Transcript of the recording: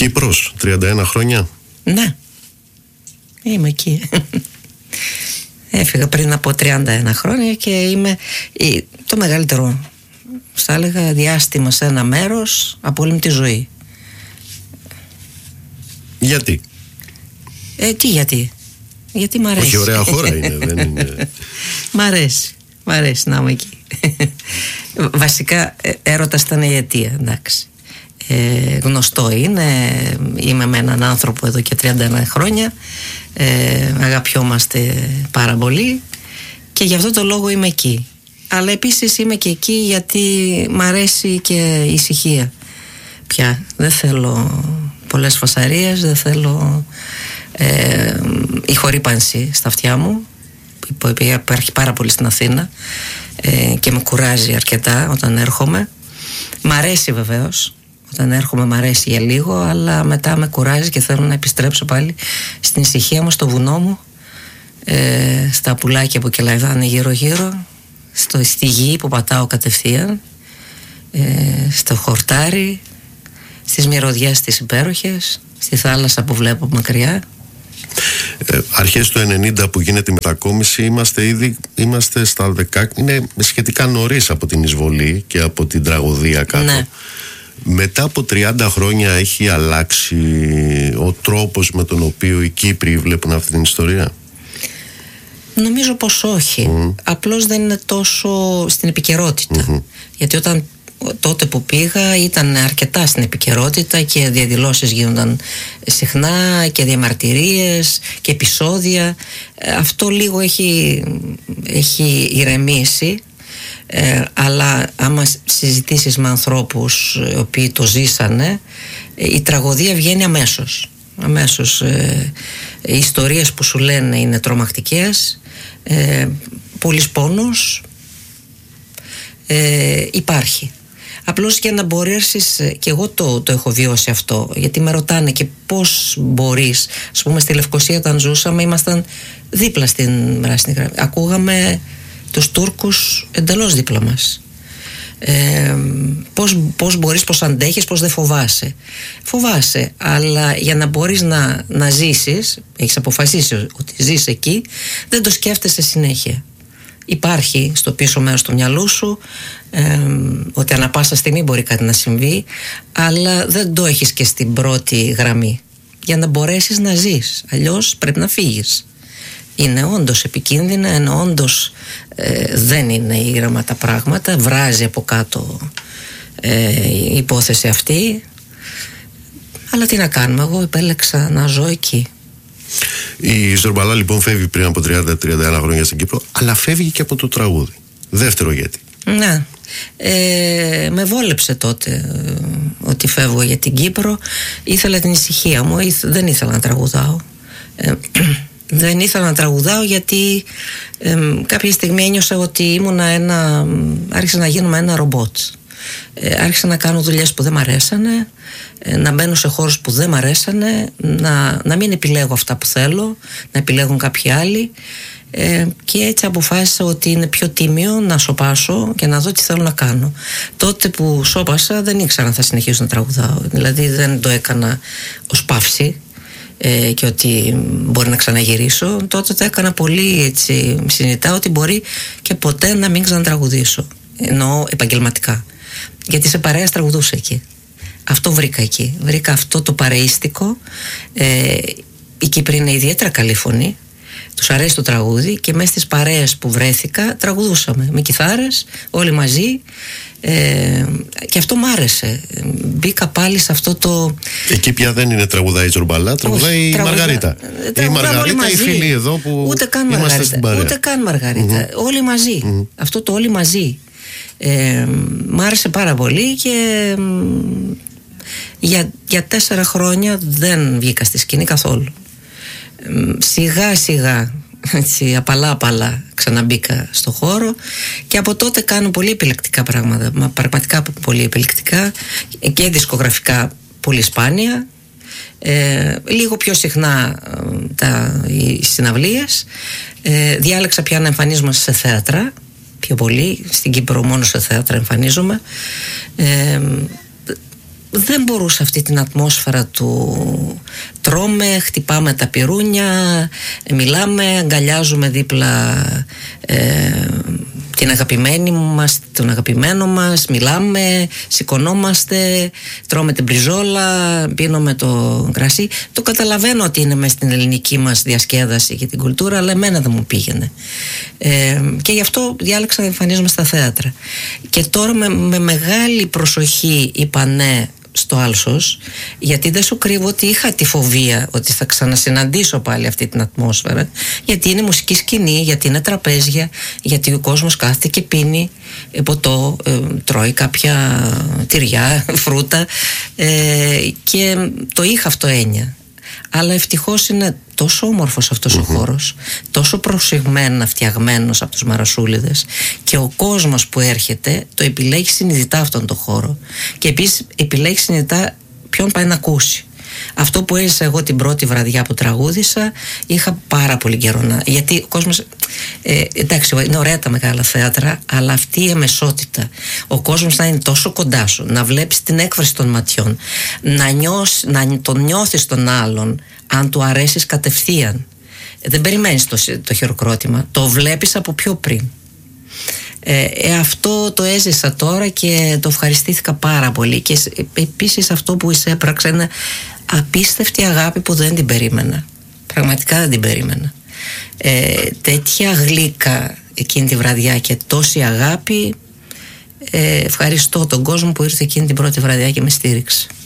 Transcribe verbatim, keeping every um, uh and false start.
Κύπρος, τριάντα ένα χρόνια. Ναι, είμαι εκεί. Έφυγα πριν από τριάντα ένα χρόνια και είμαι το μεγαλύτερο, θα έλεγα, διάστημα σε ένα μέρος από όλη μου τη ζωή. Γιατί? Ε, τι γιατί? Γιατί μ' αρέσει. Όχι, ωραία χώρα είναι, δεν είναι. Μ' αρέσει, μ' αρέσει να είμαι εκεί. Βασικά έρωτας ήταν η αιτία, εντάξει. Ε, γνωστό είναι, είμαι με έναν άνθρωπο εδώ και τριάντα ένα χρόνια, ε, αγαπιόμαστε πάρα πολύ και γι' αυτό το λόγο είμαι εκεί. Αλλά επίσης είμαι και εκεί γιατί μ' αρέσει και η ησυχία πια. Δεν θέλω πολλές φασαρίες, δεν θέλω ε, η χορύπανση στα αυτιά μου, που υπάρχει πάρα πολύ στην Αθήνα, ε, και με κουράζει αρκετά όταν έρχομαι. Μ' αρέσει βεβαίως. Όταν έρχομαι μ' αρέσει για λίγο, αλλά μετά με κουράζει και θέλω να επιστρέψω πάλι στην ησυχία μου, στο βουνό μου, ε, στα πουλάκια που κελαϊδάνε γύρω γύρω, στο, στη γη που πατάω κατευθείαν, ε, στο χορτάρι, στις μυρωδιές τις υπέροχες, στη θάλασσα που βλέπω μακριά. Ε, αρχές του ενενήντα που γίνεται η μετακόμιση, είμαστε ήδη είμαστε στα δεκαέξι, είναι σχετικά νωρίς από την εισβολή και από την τραγωδία κάτω. Ναι. Μετά από τριάντα χρόνια έχει αλλάξει ο τρόπος με τον οποίο οι Κύπροι βλέπουν αυτή την ιστορία? Νομίζω πως όχι. Mm. Απλώς δεν είναι τόσο στην επικαιρότητα. Mm-hmm. Γιατί όταν τότε που πήγα ήταν αρκετά στην επικαιρότητα και διαδηλώσεις γίνονταν συχνά και διαμαρτυρίες και επεισόδια. Αυτό λίγο έχει, έχει ηρεμήσει. Ε, αλλά άμα συζητήσεις με ανθρώπους οι οποίοι το ζήσανε, η τραγωδία βγαίνει αμέσως αμέσως ε, οι ιστορίες που σου λένε είναι τρομακτικές, ε, πολύς πόνος ε, υπάρχει. Απλώς για να μπορέσεις, και εγώ το, το έχω βιώσει αυτό, γιατί με ρωτάνε και πώς μπορείς. Ας πούμε στη Λευκοσία όταν ζούσαμε ήμασταν δίπλα στην Πράσινη Γραμμή, ακούγαμε τους Τούρκους εντελώς δίπλα μας. Ε, πώς, πώς μπορείς, πώς αντέχεις, πώς δεν φοβάσαι? Φοβάσαι, αλλά για να μπορείς να, να ζήσεις, έχεις αποφασίσει ότι ζεις εκεί, δεν το σκέφτεσαι συνέχεια. Υπάρχει στο πίσω μέρος του μυαλού σου ε, ότι ανά πάσα στιγμή μπορεί κάτι να συμβεί, αλλά δεν το έχεις και στην πρώτη γραμμή για να μπορέσεις να ζεις. Αλλιώς πρέπει να φύγεις. Είναι όντως επικίνδυνα, είναι όντως ε, δεν είναι ήρεμα τα πράγματα, βράζει από κάτω ε, η υπόθεση αυτή, αλλά τι να κάνουμε, εγώ επέλεξα να ζω εκεί. Η Ζορμπαλά λοιπόν φεύγει πριν από τριάντα με τριάντα ένα χρόνια στην Κύπρο, αλλά φεύγει και από το τραγούδι. Δεύτερο γιατί? Ναι, ε, με βόλεψε τότε ε, ότι φεύγω για την Κύπρο. Ήθελα την ησυχία μου, ήθε, δεν ήθελα να τραγουδάω. ε, Δεν ήθελα να τραγουδάω γιατί ε, κάποια στιγμή ένιωσα ότι ήμουνα ένα, άρχισα να γίνομαι ένα ρομπότ. Ε, άρχισα να κάνω δουλειές που δεν μ' αρέσανε, ε, να μπαίνω σε χώρους που δεν μ' αρέσανε, να, να μην επιλέγω αυτά που θέλω, να επιλέγουν κάποιοι άλλοι, ε, και έτσι αποφάσισα ότι είναι πιο τίμιο να σωπάσω και να δω τι θέλω να κάνω. Τότε που σώπασα δεν ήξερα αν θα συνεχίσω να τραγουδάω, δηλαδή δεν το έκανα ως παύση και ότι μπορεί να ξαναγυρίσω. Τότε το έκανα πολύ έτσι συνειδητά ότι μπορεί και ποτέ να μην ξανατραγουδήσω, εννοώ επαγγελματικά, γιατί σε παρέα τραγουδούσα εκεί. Αυτό βρήκα εκεί, βρήκα αυτό το παρεΐστικο. ε, οι Κύπροι είναι ιδιαίτερα καλή φωνή, τους αρέσει το τραγούδι και μέσα στις παρέες που βρέθηκα τραγουδούσαμε με κιθάρες όλοι μαζί. Ε, και αυτό μ' άρεσε. Μπήκα πάλι σε αυτό το. Εκεί πια δεν είναι τραγουδάει η Ζορμπαλά, τραγουδάει η Μαργαρίτα. Η Μαργαρίτα, η φίλη εδώ που ούτε καν είμαστε Μαργαρίτα, στην παρέα. Ούτε καν Μαργαρίτα. Mm-hmm. Όλοι μαζί. Mm-hmm. Αυτό το όλοι μαζί. Ε, μ' άρεσε πάρα πολύ και για, για τέσσερα χρόνια δεν βγήκα στη σκηνή καθόλου. Ε, σιγά σιγά, έτσι, απαλά απαλά ξαναμπήκα στο χώρο και από τότε κάνω πολύ επιλεκτικά πράγματα, μα πραγματικά πολύ επιλεκτικά και δισκογραφικά πολύ σπάνια, ε, λίγο πιο συχνά τα, οι συναυλίες, ε, διάλεξα πια να εμφανίζομαι σε θέατρα πιο πολύ, στην Κύπρο μόνο σε θέατρα εμφανίζομαι, ε, δεν μπορούσα αυτή την ατμόσφαιρα του τρώμε, χτυπάμε τα πυρούνια, μιλάμε, αγκαλιάζουμε δίπλα ε, την αγαπημένη μας, τον αγαπημένο μας, μιλάμε, σηκωνόμαστε, τρώμε την μπριζόλα, πίνουμε το κρασί. Το καταλαβαίνω ότι είναι μέσα στην ελληνική μας διασκέδαση και την κουλτούρα, αλλά εμένα δεν μου πήγαινε. Ε, και γι' αυτό διάλεξα να εμφανίζομαι στα θέατρα. Και τώρα με, με μεγάλη προσοχή είπα ναι στο Άλσος, γιατί δεν σου κρύβω ότι είχα τη φοβία ότι θα ξανασυναντήσω πάλι αυτή την ατμόσφαιρα, γιατί είναι μουσική σκηνή, γιατί είναι τραπέζια, γιατί ο κόσμος κάθεται και πίνει ποτό, ε, τρώει κάποια τυριά, φρούτα, ε, και το είχα αυτό έννοια. Αλλά ευτυχώς είναι τόσο όμορφος αυτός mm-hmm. ο χώρος, τόσο προσεγμένα φτιαγμένος από τους Μαρασούληδες, και ο κόσμος που έρχεται το επιλέγει συνειδητά αυτόν τον χώρο, και επίσης επιλέγει συνειδητά ποιον πάει να ακούσει. Αυτό που έζησα εγώ την πρώτη βραδιά που τραγούδισα, είχα πάρα πολύ καιρό να... Γιατί ο κόσμος... Ε, εντάξει, είναι ωραία τα μεγάλα θέατρα, αλλά αυτή η εμεσότητα, ο κόσμος να είναι τόσο κοντά σου, να βλέπεις την έκφραση των ματιών, να, νιώσει, να τον νιώθεις τον άλλον, αν του αρέσεις κατευθείαν. Δεν περιμένεις το, το χειροκρότημα, το βλέπεις από πιο πριν. Ε, ε, αυτό το έζησα τώρα και το ευχαριστήθηκα πάρα πολύ. Και επίσης αυτό που εισέπραξα είναι απίστευτη αγάπη που δεν την περίμενα. Πραγματικά δεν την περίμενα. Ε, τέτοια γλύκα εκείνη τη βραδιά και τόση αγάπη. ε, Ευχαριστώ τον κόσμο που ήρθε εκείνη την πρώτη βραδιά και με στήριξε.